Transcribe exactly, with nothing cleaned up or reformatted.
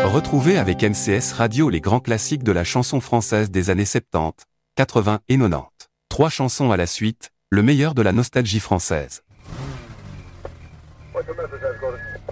Retrouvez avec M C S Radio les grands classiques de la chanson française des années soixante-dix, quatre-vingts et quatre-vingt-dix. Trois chansons à la suite, le meilleur de la nostalgie française. What's the message I've got?